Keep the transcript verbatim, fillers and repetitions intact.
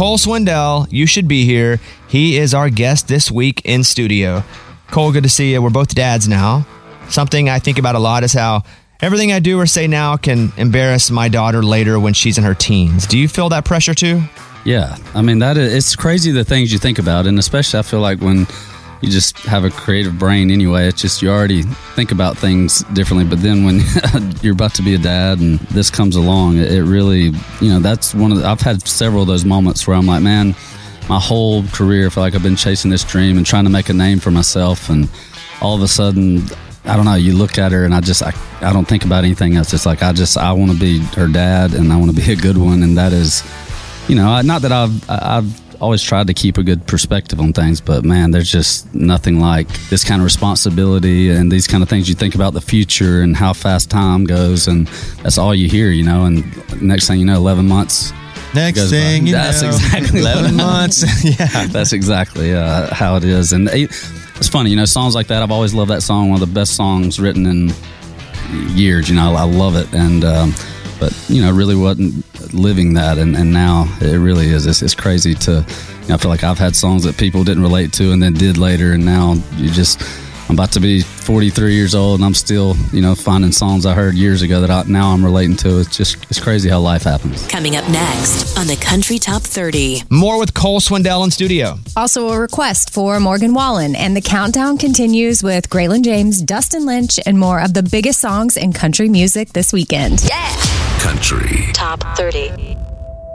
Cole Swindell, you should be here. He is our guest this week in studio. Cole, good to see you. We're both dads now. Something I think about a lot is how everything I do or say now can embarrass my daughter later when she's in her teens. Do you feel that pressure too? Yeah. I mean, that is, it's crazy the things you think about. And especially I feel like when you just have a creative brain anyway, it's just you already think about things differently. But then when you're about to be a dad and this comes along, it really, you know, that's one of the, I've had several of those moments where I'm like, man, my whole career, I feel like I've been chasing this dream and trying to make a name for myself. And all of a sudden, I don't know, you look at her and I just, I, I don't think about anything else. It's like, I just, I want to be her dad and I want to be a good one. And that is, you know, not that I've, I've, always tried to keep a good perspective on things, but man, there's just nothing like this kind of responsibility and these kind of things. You think about the future and how fast time goes, and that's all you hear, you know, and next thing you know, eleven months. Next thing you that's know, exactly eleven months. Yeah, that's exactly uh, how it is. And it's funny, you know, songs like that, I've always loved that song, one of the best songs written in years, you know, I love it. And, um, but, you know, really wasn't living that. And, and now it really is. It's, it's crazy to, you know, I feel like I've had songs that people didn't relate to and then did later. And now you just, I'm about to be forty-three years old and I'm still, you know, finding songs I heard years ago that I, now I'm relating to. It's just, it's crazy how life happens. Coming up next on the Country Top thirty. More with Cole Swindell in studio. Also a request for Morgan Wallen. And the countdown continues with Graylin James, Dustin Lynch, and more of the biggest songs in country music this weekend. Yeah! Country Top thirty.